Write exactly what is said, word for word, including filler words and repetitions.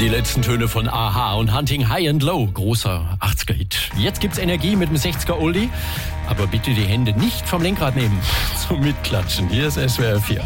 Die letzten Töne von A-ha und Hunting High and Low. Großer achtziger-Hit. Jetzt gibt's Energie mit dem sechziger-Oldie. Aber bitte die Hände nicht vom Lenkrad nehmen. Zum Mitklatschen. Hier ist S W R vier.